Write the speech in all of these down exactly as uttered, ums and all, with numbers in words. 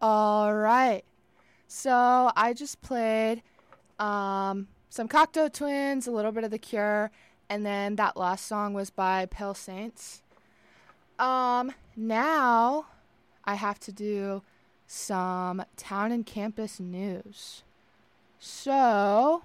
All right. So I just played um, some Cocteau Twins, a little bit of The Cure, and then that last song was by Pale Saints. Um, now I have to do some town and campus news. So,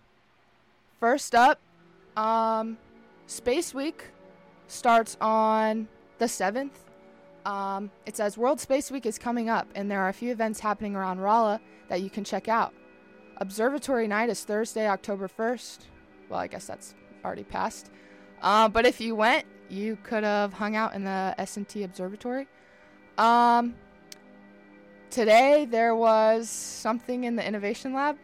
first up, um, Space Week starts on the seventh. Um, it says World Space Week is coming up, and there are a few events happening around Rolla that you can check out. Observatory Night is Thursday, October first. Well, I guess that's already passed. Uh, but if you went, you could have hung out in the S and T Observatory. Um, today, there was something in the Innovation Lab.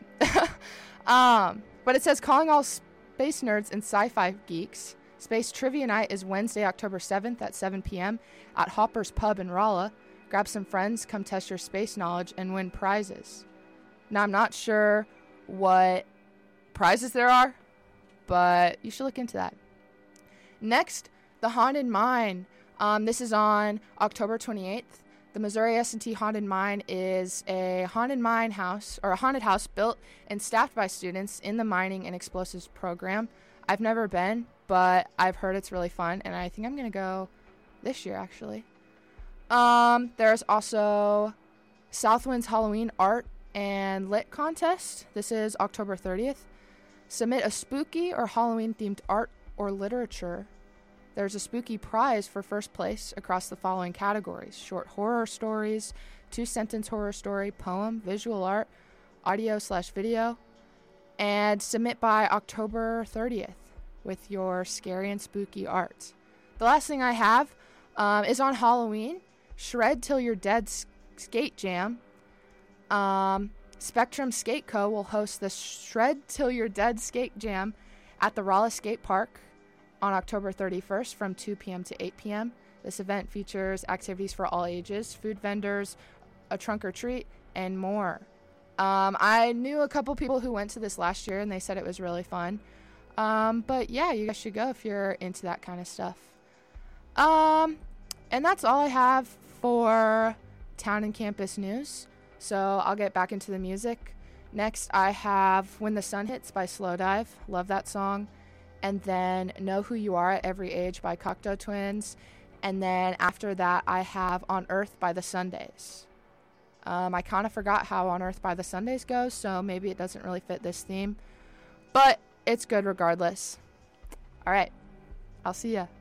um, but it says, calling all space nerds and sci-fi geeks. Space Trivia Night is Wednesday, October seventh at seven p.m. at Hopper's Pub in Rolla. Grab some friends, come test your space knowledge, and win prizes. Now, I'm not sure what prizes there are, but you should look into that. Next, the Haunted Mine. Um, this is on October twenty-eighth. The Missouri S and T Haunted Mine is a haunted mine house, or a haunted house built and staffed by students in the mining and explosives program. I've never been, but I've heard it's really fun, and I think I'm going to go this year, actually. Um, there's also Southwind's Halloween Art and Lit Contest. This is October thirtieth. Submit a spooky or Halloween-themed art or literature. There's a spooky prize for first place across the following categories: short horror stories, two-sentence horror story, poem, visual art, audio slash video, and submit by October thirtieth with your scary and spooky art. The last thing I have um, is on Halloween, Shred Till You're Dead Skate Jam. Um, Spectrum Skate Co. will host the Shred Till You're Dead Skate Jam at the Rolla Skate Park on October thirty-first from two p.m. to eight p.m. This event features activities for all ages, food vendors, a trunk or treat, and more. Um, I knew a couple people who went to this last year, and they said it was really fun. Um, but yeah, you guys should go if you're into that kind of stuff. Um, and that's all I have for town and campus news. So I'll get back into the music. Next, I have When the Sun Hits by Slowdive. Love that song. And then Know Who You Are at Every Age by Cocteau Twins. And then after that, I have On Earth by the Sundays. Um, I kind of forgot how On Earth by the Sundays goes, so maybe it doesn't really fit this theme. But it's good regardless. All right. I'll see ya.